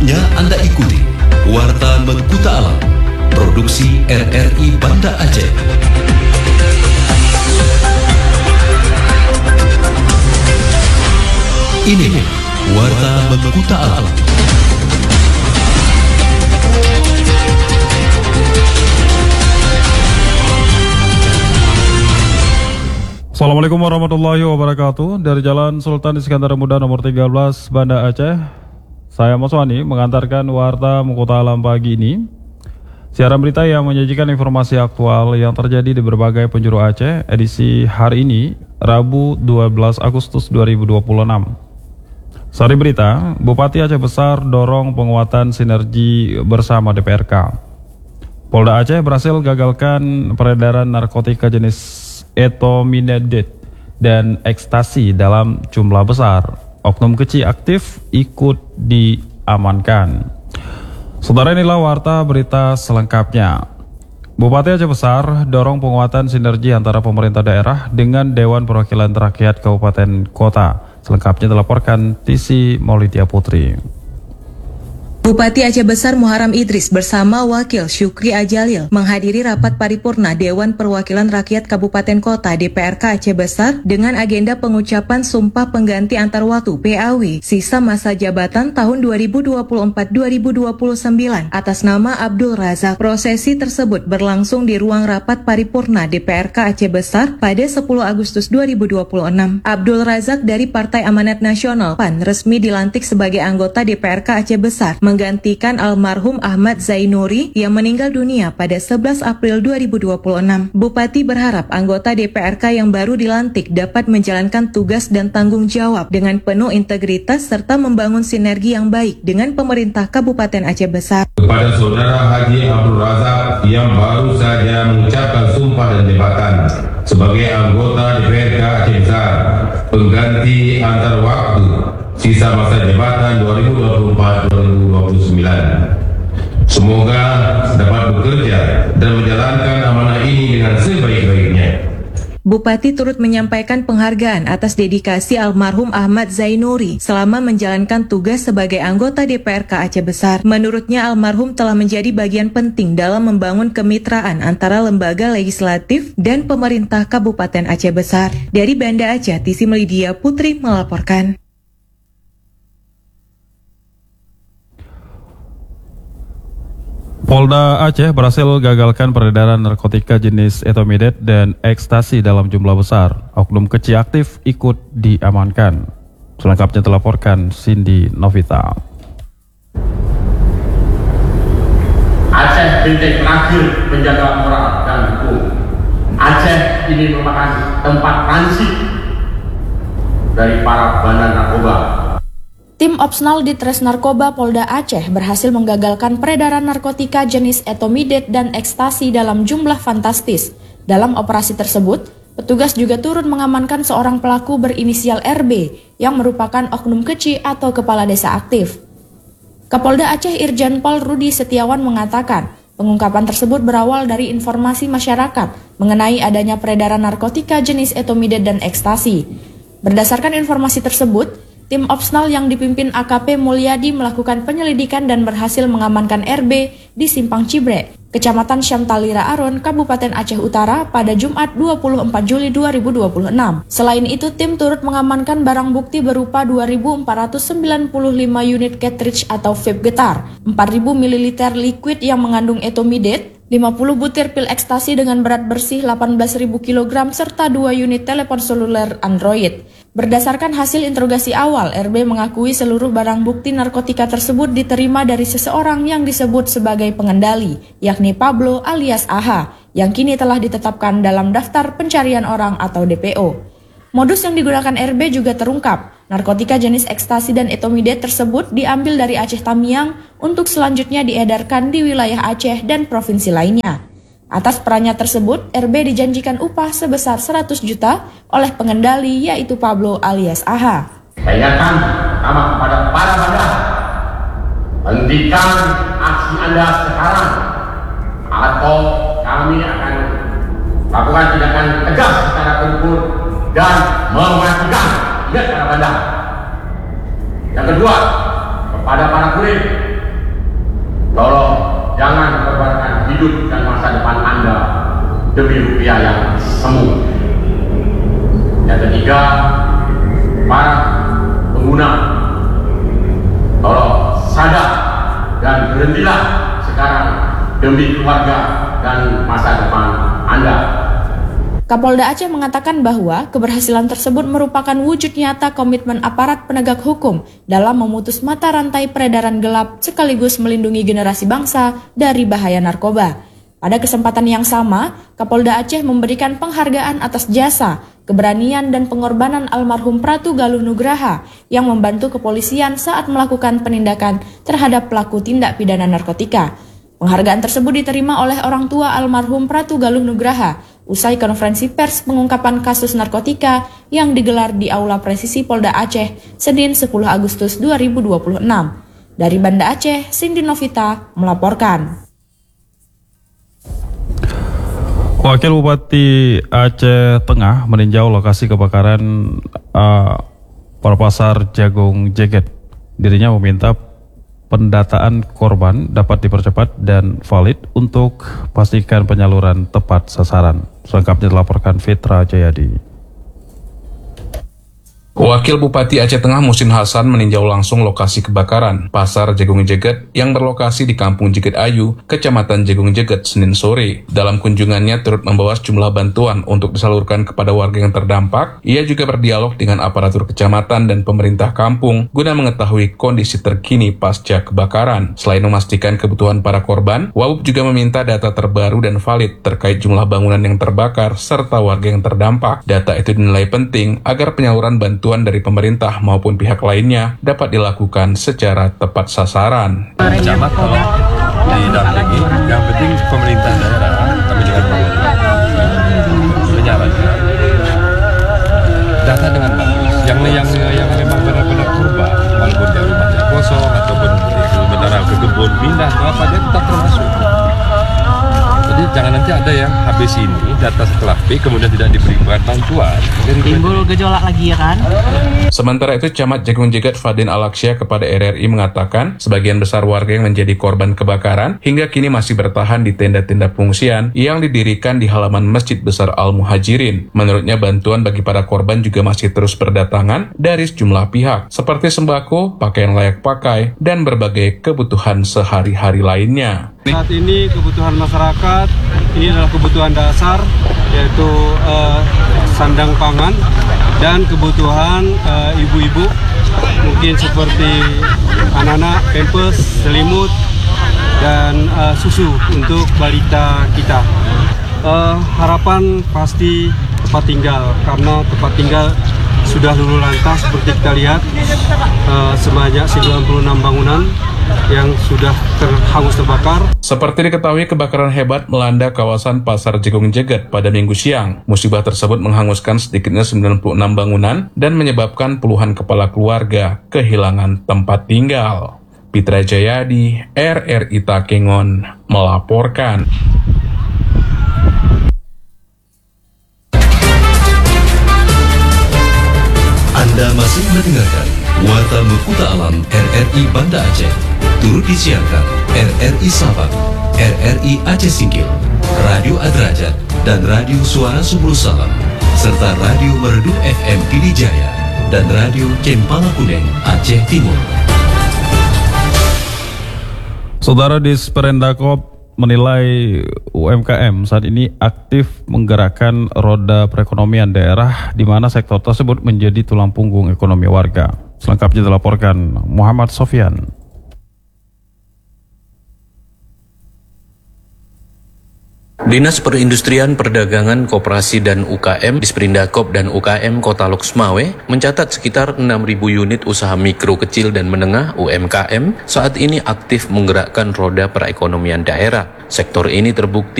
Saatnya Anda ikuti Warta Mekuta Alam, produksi RRI Banda Aceh. Ini Warta Mekuta Alam. Assalamualaikum warahmatullahi wabarakatuh. Dari Jalan Sultan Iskandar Muda nomor 13 Banda Aceh, saya Moswani mengantarkan Warta Mekuta Alam pagi ini. Siaran berita yang menyajikan informasi aktual yang terjadi di berbagai penjuru Aceh, edisi hari ini, Rabu 12 Agustus 2026. Sari berita, Bupati Aceh Besar dorong penguatan sinergi bersama DPRK. Polda Aceh berhasil gagalkan peredaran narkotika jenis etomidated dan ekstasi dalam jumlah besar. Oknum kecil aktif ikut diamankan. Saudara, inilah warta berita selengkapnya. Bupati Aceh Besar dorong penguatan sinergi antara pemerintah daerah dengan Dewan Perwakilan Rakyat Kabupaten Kota. Selengkapnya dilaporkan Tisi Maulidia Putri. Bupati Aceh Besar Muharam Idris bersama Wakil Syukri Ajalil menghadiri rapat paripurna Dewan Perwakilan Rakyat Kabupaten Kota DPRK Aceh Besar dengan agenda pengucapan Sumpah Pengganti Antar Waktu PAW sisa masa jabatan tahun 2024-2029 atas nama Abdul Razak. Prosesi tersebut berlangsung di ruang rapat paripurna DPRK Aceh Besar pada 10 Agustus 2026. Abdul Razak dari Partai Amanat Nasional PAN resmi dilantik sebagai anggota DPRK Aceh Besar menggantikan almarhum Ahmad Zainuri yang meninggal dunia pada 11 April 2026. Bupati berharap anggota DPRK yang baru dilantik dapat menjalankan tugas dan tanggung jawab dengan penuh integritas serta membangun sinergi yang baik dengan pemerintah Kabupaten Aceh Besar. Kepada Saudara Haji Abdul Razak yang baru saja mengucapkan sumpah dan jabatan sebagai anggota DPRK Aceh Besar, pengganti antar waktu sisa masa jabatan 2024-2029. Semoga dapat bekerja dan menjalankan amanah ini dengan sebaik-baiknya. Bupati turut menyampaikan penghargaan atas dedikasi almarhum Ahmad Zainuri selama menjalankan tugas sebagai anggota DPRK Aceh Besar. Menurutnya, almarhum telah menjadi bagian penting dalam membangun kemitraan antara lembaga legislatif dan pemerintah Kabupaten Aceh Besar. Dari Banda Aceh, Tisi Maulidia Putri melaporkan. Polda Aceh berhasil gagalkan peredaran narkotika jenis etomidated dan ekstasi dalam jumlah besar. Oknum kecil aktif ikut diamankan. Selengkapnya dilaporkan Cindy Novita. Aceh benteng terakhir penjaga moral dan hukum. Aceh ini merupakan tempat transit dari para bandar narkoba. Tim Opsnal Ditres Narkoba Polda Aceh berhasil menggagalkan peredaran narkotika jenis etomidated dan ekstasi dalam jumlah fantastis. Dalam operasi tersebut, petugas juga turut mengamankan seorang pelaku berinisial RB yang merupakan oknum kecil atau kepala desa aktif. Kapolda Aceh Irjen Pol Rudi Setiawan mengatakan, pengungkapan tersebut berawal dari informasi masyarakat mengenai adanya peredaran narkotika jenis etomidated dan ekstasi. Berdasarkan informasi tersebut, tim Opsnal yang dipimpin AKP Mulyadi melakukan penyelidikan dan berhasil mengamankan RB di Simpang Cibrek, Kecamatan Syamtalira Aron, Kabupaten Aceh Utara pada Jumat 24 Juli 2026. Selain itu, tim turut mengamankan barang bukti berupa 2.495 unit cartridge atau vape getar, 4.000 ml liquid yang mengandung etomidated, 50 butir pil ekstasi dengan berat bersih 18.000 kg, serta 2 unit telepon seluler Android. Berdasarkan hasil interogasi awal, RB mengakui seluruh barang bukti narkotika tersebut diterima dari seseorang yang disebut sebagai pengendali, yakni Pablo alias AHA, yang kini telah ditetapkan dalam daftar pencarian orang atau DPO. Modus yang digunakan RB juga terungkap. Narkotika jenis ekstasi dan etomidated tersebut diambil dari Aceh Tamiang untuk selanjutnya diedarkan di wilayah Aceh dan provinsi lainnya. Atas perannya tersebut, RB dijanjikan upah sebesar 100 juta oleh pengendali yaitu Pablo alias AHA. Saya ingatkan kepada para bandar, hentikan aksi Anda sekarang atau kami akan lakukan tindakan tegas secara terukur dan mematikan. Ingat para bandar. Yang kedua, kepada para kurir, jangan korbankan hidup dan masa depan Anda demi rupiah yang semu. Yang ketiga, para pengguna, tolong sadar dan berhentilah sekarang demi keluarga dan masa depan Anda. Kapolda Aceh mengatakan bahwa keberhasilan tersebut merupakan wujud nyata komitmen aparat penegak hukum dalam memutus mata rantai peredaran gelap sekaligus melindungi generasi bangsa dari bahaya narkoba. Pada kesempatan yang sama, Kapolda Aceh memberikan penghargaan atas jasa, keberanian dan pengorbanan almarhum Pratu Galuh Nugraha yang membantu kepolisian saat melakukan penindakan terhadap pelaku tindak pidana narkotika. Penghargaan tersebut diterima oleh orang tua almarhum Pratu Galuh Nugraha usai konferensi pers pengungkapan kasus narkotika yang digelar di Aula Presisi Polda Aceh Senin 10 Agustus 2026. Dari Banda Aceh, Cindy Novita melaporkan. Wakil Bupati Aceh Tengah meninjau lokasi kebakaran Pasar Jagung Jeget. Dirinya meminta pendataan korban dapat dipercepat dan valid untuk pastikan penyaluran tepat sasaran. Selengkapnya dilaporkan Fitra Jayadi. Wakil Bupati Aceh Tengah Muhsin Hasan meninjau langsung lokasi kebakaran Pasar Jagung Jeget yang berlokasi di Kampung Jeget Ayu, Kecamatan Jagung Jeget, Senin sore. Dalam kunjungannya turut membawa sejumlah bantuan untuk disalurkan kepada warga yang terdampak. Ia juga berdialog dengan aparatur kecamatan dan pemerintah kampung guna mengetahui kondisi terkini pasca kebakaran. Selain memastikan kebutuhan para korban, Wabub juga meminta data terbaru dan valid terkait jumlah bangunan yang terbakar serta warga yang terdampak. Data itu dinilai penting agar penyaluran bantuan dari pemerintah maupun pihak lainnya dapat dilakukan secara tepat sasaran. Camat tolong didampingi, yang penting pemerintah daerah kami dengan pemerintah menyarankan data dengan bagus. Yang memang benar-benar korban, walaupun dia rumahnya kosong ataupun benar ke kebun pindah atau apa, dia tetap termasuk. Jadi jangan nanti ada yang habis ini data setelah P kemudian tidak diberikan bantuan. Timbul gejolak lagi ya kan? Sementara itu Camat Jagung Jeget Fadin Alaksya kepada RRI mengatakan sebagian besar warga yang menjadi korban kebakaran hingga kini masih bertahan di tenda-tenda pengungsian yang didirikan di halaman Masjid Besar Al-Muhajirin. Menurutnya bantuan bagi para korban juga masih terus berdatangan dari sejumlah pihak seperti sembako, pakaian layak pakai, dan berbagai kebutuhan sehari-hari lainnya. Saat ini kebutuhan masyarakat ini adalah kebutuhan dasar, yaitu sandang pangan dan kebutuhan ibu-ibu mungkin seperti anak-anak, pampers, selimut dan susu untuk balita kita. Harapan pasti tempat tinggal, karena tempat tinggal sudah luluh lantas seperti kita lihat, sebanyak 96 bangunan yang sudah terhangus terbakar. Seperti diketahui, kebakaran hebat melanda kawasan Pasar Jagung Jeget pada Minggu siang. Musibah tersebut menghanguskan sedikitnya 96 bangunan dan menyebabkan puluhan kepala keluarga kehilangan tempat tinggal. Fitra Jayadi, RRI Takengon, melaporkan. Anda masih mendengarkan Warta Mekuta Alam RRI Banda Aceh. Turut disiarkan RRI Sabang, RRI Aceh Singkil, Radio Adrajat, dan Radio Suara Subul Salam, serta Radio Merdu FM Pidijaya dan Radio Cempala Kuning Aceh Timur. Saudara Disperendakop menilai UMKM saat ini aktif menggerakkan roda perekonomian daerah di mana sektor tersebut menjadi tulang punggung ekonomi warga. Selengkapnya dilaporkan Muhammad Sofyan. Dinas Perindustrian, Perdagangan, Koperasi dan UKM, Disperindakop dan UKM Kota Loksmawe mencatat sekitar 6.000 unit usaha mikro, kecil dan menengah UMKM saat ini aktif menggerakkan roda perekonomian daerah. Sektor ini terbukti